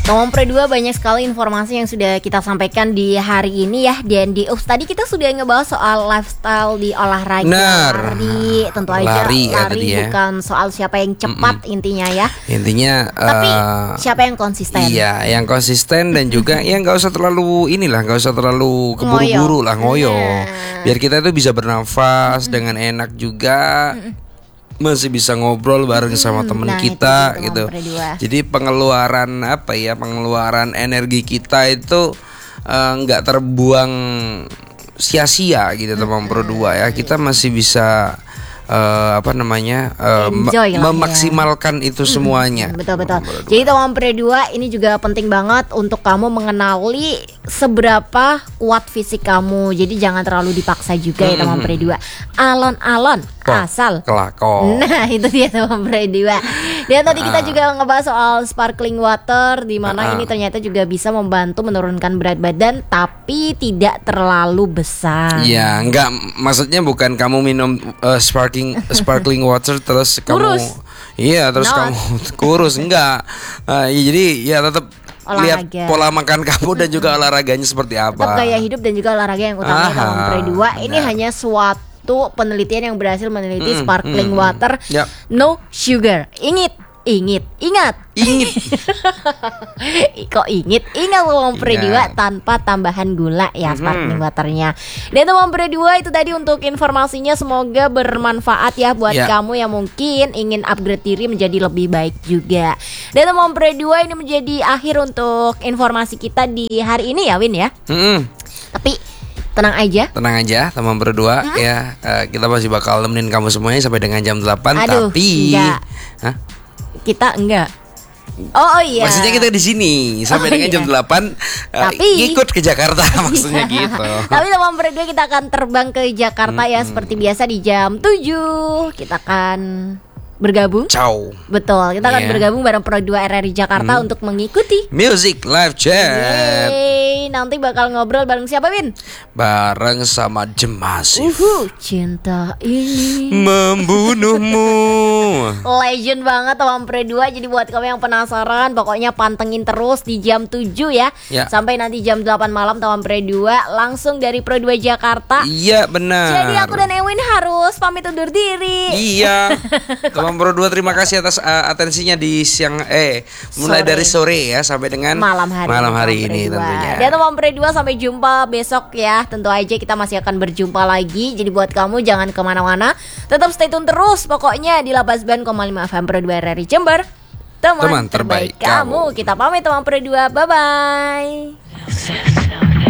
Teman Pro 2, banyak sekali informasi yang sudah kita sampaikan di hari ini ya. Dan di tadi kita sudah ngebahas soal lifestyle di olahraga. Lari, tentu aja lari bukan soal siapa yang cepat intinya ya. Intinya tapi siapa yang konsisten. Iya, yang konsisten dan juga yang nggak usah terlalu nggak usah terlalu keburu-buru lah, ngoyo. Biar kita tuh bisa bernafas dengan enak juga. Masih bisa ngobrol bareng sama temen kita gitu. Jadi pengeluaran pengeluaran energi kita itu nggak terbuang sia-sia gitu teman Pro 2 ya. Kita masih bisa memaksimalkan itu semuanya. Betul. Jadi teman Pro 2, ini juga penting banget untuk kamu mengenali seberapa kuat fisik kamu. Jadi jangan terlalu dipaksa juga ya teman Pro 2. Alon-alon asal kelakon. Nah itu dia teman Pro 2. Dan tadi kita juga ngebahas soal sparkling water, di mana ini ternyata juga bisa membantu menurunkan berat badan tapi tidak terlalu besar. Ya, enggak, maksudnya bukan kamu minum sparkling water terus kamu kurus. Iya, terus kamu kurus, enggak. Jadi ya tetap lihat pola makan kamu dan juga olahraganya seperti apa. Tetap gaya hidup dan juga olahraga yang utama teman Pro 2. Ini hanya suatu penelitian yang berhasil meneliti sparkling water no sugar. Ingat. Kok ingat teman Pro 2 tanpa tambahan gula ya sparkling waternya. Dan teman Pro 2, itu tadi untuk informasinya, semoga bermanfaat ya buat kamu yang mungkin ingin upgrade diri menjadi lebih baik juga. Dan teman Pro 2, ini menjadi akhir untuk informasi kita di hari ini ya Win ya. Tapi tenang aja teman Pro 2 ya. Kita masih bakal nemenin kamu semuanya sampai dengan jam 8. Tapi kita enggak. Oh iya. Maksudnya kita di sini sampai dengan jam 8. Tapi ikut ke Jakarta maksudnya gitu. Tapi teman Pro 2, kita akan terbang ke Jakarta ya seperti biasa di jam 7. Kita akan bergabung. Ciao. Betul, kita akan bergabung bareng Pro 2 RRI Jakarta untuk mengikuti Music Live Chat. Nanti bakal ngobrol bareng siapa, Win? Bareng sama Jemasif. Cinta ini membunuhmu. Legend banget teman Pro 2. Jadi buat kamu yang penasaran, pokoknya pantengin terus di jam 7 ya. Sampai nanti jam 8 malam teman Pro 2, langsung dari Pro 2 Jakarta. Iya benar. Jadi aku dan Ewin harus pamit undur diri. Iya. Teman Pro 2, terima kasih atas atensinya di siang mulai dari sore ya sampai dengan malam hari ini tentunya. Dan teman Pro 2, sampai jumpa besok ya. Tentu aja kita masih akan berjumpa lagi. Jadi buat kamu jangan kemana-mana, tetap stay tune terus pokoknya di 89,5 FM Pro 2 RRI Jember. Teman terbaik kamu. Kita pamit teman Pro 2, bye-bye.